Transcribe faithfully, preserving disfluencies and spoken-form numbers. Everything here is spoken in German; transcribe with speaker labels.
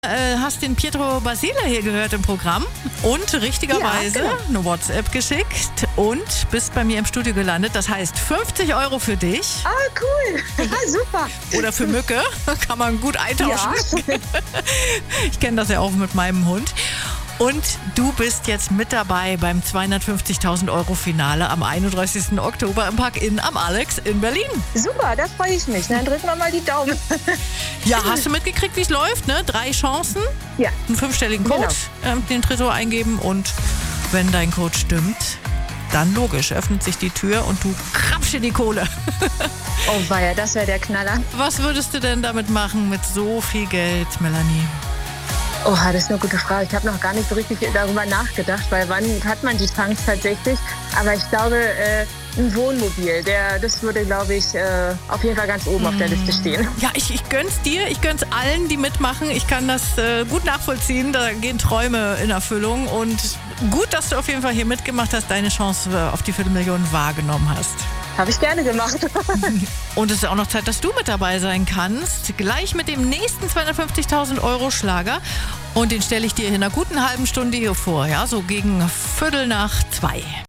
Speaker 1: Äh, hast den Pietro Basile hier gehört im Programm und richtigerweise
Speaker 2: Ja, genau.
Speaker 1: eine WhatsApp geschickt und bist bei mir im Studio gelandet. Das heißt fünfzig Euro für dich
Speaker 2: Ah, cool. Ja, super.
Speaker 1: oder für Mücke. Kann man gut eintauschen.
Speaker 2: Ja.
Speaker 1: Ich kenne das ja auch mit meinem Hund. Und du bist jetzt mit dabei beim zweihundertfünfzigtausend Euro Finale am einunddreißigsten Oktober im Park-In am Alex in Berlin.
Speaker 2: Super, da freue ich mich. Dann drücken wir mal die Daumen.
Speaker 1: Ja, hast du mitgekriegt, wie es läuft? Ne? Drei Chancen,
Speaker 2: Ja.
Speaker 1: einen fünfstelligen Code,
Speaker 2: Genau.
Speaker 1: ähm, den Tresor eingeben und wenn dein Code stimmt, dann logisch, öffnet sich die Tür und du krapsch in die Kohle.
Speaker 2: Oh weia, das wäre der Knaller.
Speaker 1: Was würdest du denn damit machen mit so viel Geld, Melanie?
Speaker 2: Oh, das ist eine gute Frage. Ich habe noch gar nicht so richtig darüber nachgedacht, weil wann hat man die Chance tatsächlich? Aber ich glaube, äh, ein Wohnmobil, der, das würde, glaube ich, äh, auf jeden Fall ganz oben auf der Liste stehen.
Speaker 1: Ja, ich, ich gönn's dir, ich gönn's allen, die mitmachen. Ich kann das äh, gut nachvollziehen, da gehen Träume in Erfüllung und gut, dass du auf jeden Fall hier mitgemacht hast, deine Chance äh, auf die Viertelmillion wahrgenommen hast.
Speaker 2: Habe ich gerne gemacht.
Speaker 1: Und es ist auch noch Zeit, dass du mit dabei sein kannst. Gleich mit dem nächsten zweihundertfünfzigtausend Euro Schlager. Und den stelle ich dir in einer guten halben Stunde hier vor. Ja, so gegen Viertel nach zwei.